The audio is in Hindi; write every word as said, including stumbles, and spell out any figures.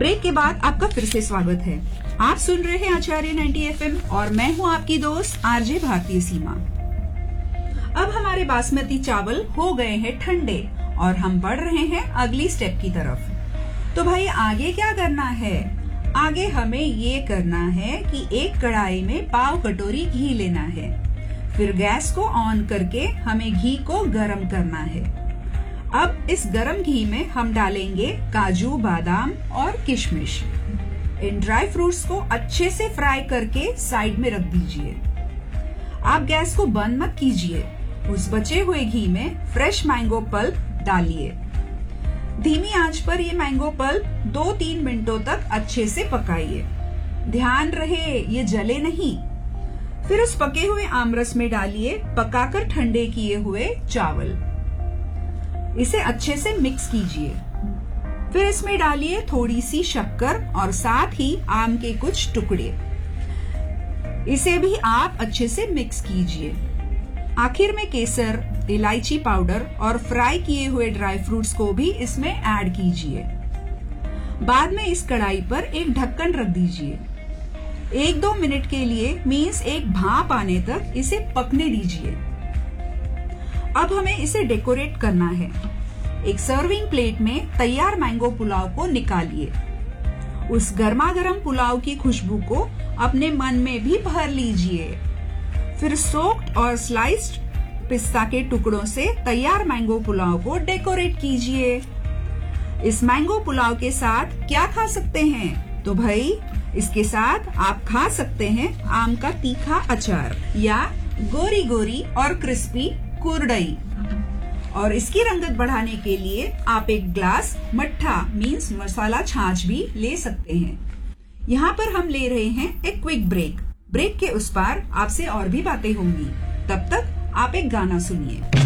ब्रेक के बाद आपका फिर से स्वागत है। आप सुन रहे हैं आचार्य नाइंटी एफ एम और मैं हूं आपकी दोस्त आरजे भारतीय सीमा। अब हमारे बासमती चावल हो गए हैं ठंडे और हम बढ़ रहे हैं अगली स्टेप की तरफ। तो भाई आगे क्या करना है? आगे हमें ये करना है कि एक कढ़ाई में पाव कटोरी घी लेना है। फिर गैस को ऑन करके हमें घी को गरम करना है। अब इस गरम घी में हम डालेंगे काजू, बादाम और किशमिश। इन ड्राई फ्रूट्स को अच्छे से फ्राई करके साइड में रख दीजिए। आप गैस को बंद मत कीजिए। उस बचे हुए घी में फ्रेश मैंगो पल्प डालिए। धीमी आंच पर ये मैंगो पल्प दो तीन मिनटों तक अच्छे से पकाइए। ध्यान रहे ये जले नहीं। फिर उस पके हुए आमरस में डालिए पकाकर ठंडे किए हुए चावल। इसे अच्छे से मिक्स कीजिए। फिर इसमें डालिए थोड़ी सी शक्कर और साथ ही आम के कुछ टुकड़े। इसे भी आप अच्छे से मिक्स कीजिए। आखिर में केसर, इलायची पाउडर और फ्राई किए हुए ड्राई फ्रूट्स को भी इसमें ऐड कीजिए। बाद में इस कढ़ाई पर एक ढक्कन रख दीजिए। एक दो मिनट के लिए मीन्स एक भाप आने तक इसे पकने दीजिए। अब हमें इसे डेकोरेट करना है। एक सर्विंग प्लेट में तैयार मैंगो पुलाव को निकालिए। उस गर्मा गर्म पुलाव की खुशबू को अपने मन में भी भर लीजिए। फिर सोक्ड और स्लाइस्ड पिस्ता के टुकड़ों से तैयार मैंगो पुलाव को डेकोरेट कीजिए। इस मैंगो पुलाव के साथ क्या खा सकते हैं? तो भाई इसके साथ आप खा सकते हैं आम का तीखा अचार या गोरी गोरी और क्रिस्पी कुरडई। और इसकी रंगत बढ़ाने के लिए आप एक ग्लास मट्ठा मीन्स मसाला छाछ भी ले सकते हैं। यहाँ पर हम ले रहे हैं एक क्विक ब्रेक। ब्रेक के उस पार आपसे और भी बातें होंगी। तब तक आप एक गाना सुनिए।